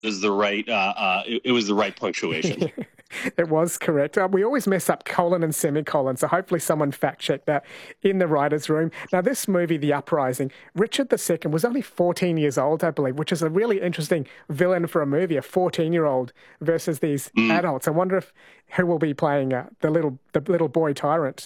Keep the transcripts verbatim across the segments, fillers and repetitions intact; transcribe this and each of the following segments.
was the right uh, uh, it, it was the right punctuation. It was correct. Uh, we always mess up colon and semicolon, so hopefully someone fact-checked that in the writer's room. Now, this movie, The Uprising, Richard the Second was only fourteen years old, I believe, which is a really interesting villain for a movie, a fourteen-year-old versus these mm. adults. I wonder if who will be playing uh, the little the little boy tyrant.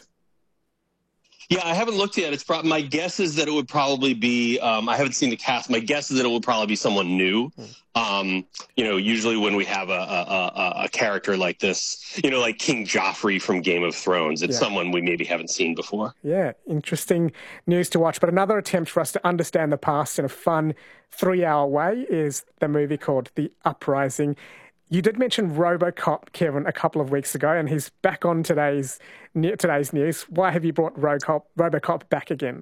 Yeah, I haven't looked yet. It's pro- my guess is that it would probably be. Um, I haven't seen the cast. My guess is that it would probably be someone new. Um, you know, usually when we have a, a, a, a character like this, you know, like King Joffrey from Game of Thrones, it's yeah. someone we maybe haven't seen before. Yeah, interesting news to watch. But another attempt for us to understand the past in a fun three-hour way is the movie called The Uprising. You did mention RoboCop, Kevin, a couple of weeks ago, and he's back on today's today's news. Why have you brought RoboCop, RoboCop back again?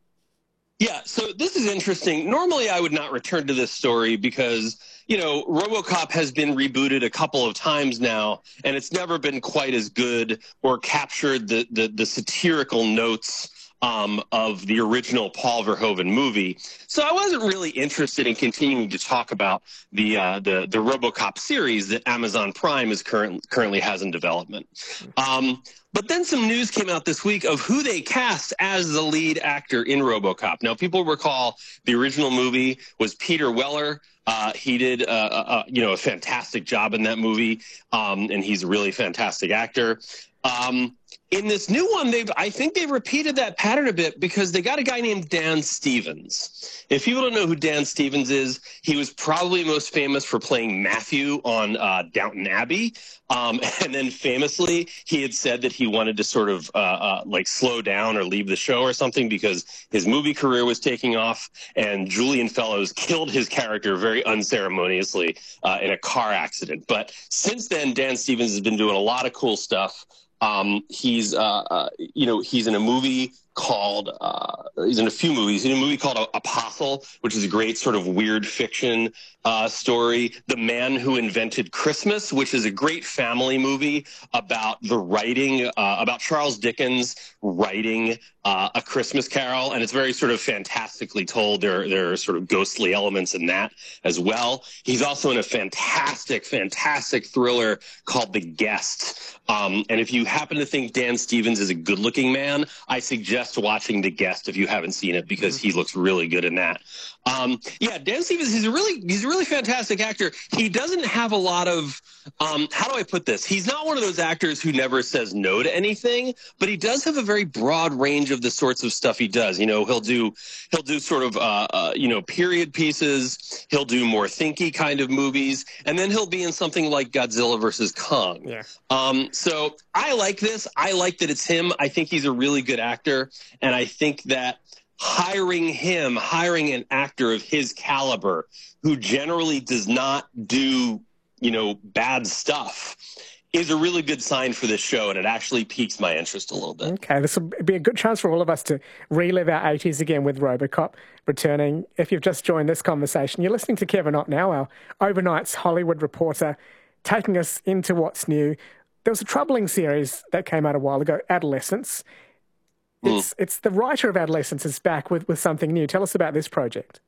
Yeah, so this is interesting. Normally, I would not return to this story because, you know, RoboCop has been rebooted a couple of times now, and it's never been quite as good or captured the the, the satirical notes Um, of the original Paul Verhoeven movie. So I wasn't really interested in continuing to talk about the uh, the, the RoboCop series that Amazon Prime is current, currently has in development. Um, but then some news came out this week of who they cast as the lead actor in RoboCop. Now, people recall the original movie was Peter Weller. Uh, he did, uh, uh, you know, a fantastic job in that movie, um, and he's a really fantastic actor. Um, in this new one, they've I think they've repeated that pattern a bit because they got a guy named Dan Stevens. If people don't know who Dan Stevens is, he was probably most famous for playing Matthew on uh, Downton Abbey. Um, and then famously, he had said that he wanted to sort of uh, uh, like slow down or leave the show or something because his movie career was taking off. And Julian Fellows killed his character very unceremoniously uh, in a car accident. But since then, Dan Stevens has been doing a lot of cool stuff. Um, he's, uh, uh, you know, he's in a movie called, uh, he's in a few movies, he's in a movie called Apostle, which is a great sort of weird fiction uh, story. The Man Who Invented Christmas, which is a great family movie about the writing, uh, about Charles Dickens writing uh, A Christmas Carol. And it's very sort of fantastically told. There, there are sort of ghostly elements in that as well. He's also in a fantastic, fantastic thriller called The Guest. Um, and if you happen to think Dan Stevens is a good-looking man, I suggest watching The Guest if you haven't seen it because he looks really good in that. Um, yeah, Dan Stevens, he's a really he's a really fantastic actor. He doesn't have a lot of, um, how do I put this? He's not one of those actors who never says no to anything, but he does have a very broad range of the sorts of stuff he does. You know, he'll do he'll do sort of uh, uh, you know period pieces. He'll do more thinky kind of movies, and then he'll be in something like Godzilla versus Kong. Yeah. Um, so I like this. I like that it's him. I think he's a really good actor, and I think that hiring him, hiring an actor of his caliber who generally does not do, you know, bad stuff is a really good sign for this show, and it actually piques my interest a little bit. Okay, this will be a good chance for all of us to relive our eighties again with RoboCop returning. If you've just joined this conversation, you're listening to Kevin Ott now, our overnight's Hollywood reporter, taking us into what's new. There was a troubling series that came out a while ago, Adolescence. It's, mm. it's the writer of Adolescence is back with, with something new. Tell us about this project.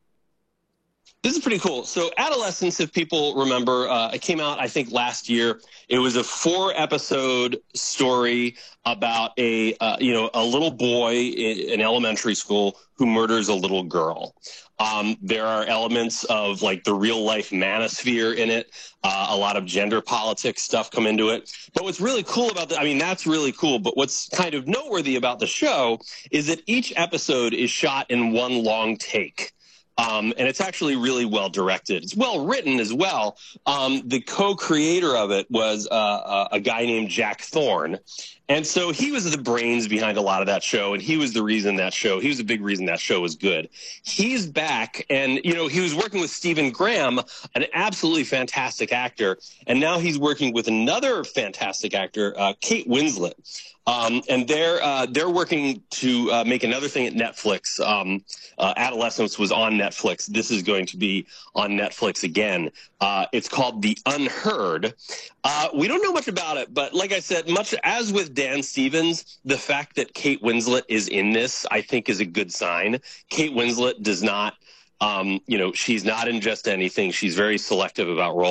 This is pretty cool. So Adolescence, if people remember, uh, it came out, I think, last year. It was a four-episode story about a, uh, you know, a little boy in, in elementary school who murders a little girl. Um, there are elements of, like, the real-life manosphere in it. Uh, a lot of gender politics stuff come into it. But what's really cool about that, I mean, that's really cool. But what's kind of noteworthy about the show is that each episode is shot in one long take. Um, and it's actually really well directed. It's well written as well. Um, the co-creator of it was uh, a guy named Jack Thorne. And so he was the brains behind a lot of that show, and he was the reason that show, he was a big reason that show was good. He's back, and, you know, he was working with Stephen Graham, an absolutely fantastic actor, and now he's working with another fantastic actor, uh, Kate Winslet. Um, and they're uh, they're working to uh, make another thing at Netflix. Um, uh, Adolescence was on Netflix. This is going to be on Netflix again. Uh, it's called The Unheard. Uh, we don't know much about it, but like I said, much as with Dan Stevens, the fact that Kate Winslet is in this, I think, is a good sign. Kate Winslet does not Um, you know, she's not in just anything. She's very selective about roles.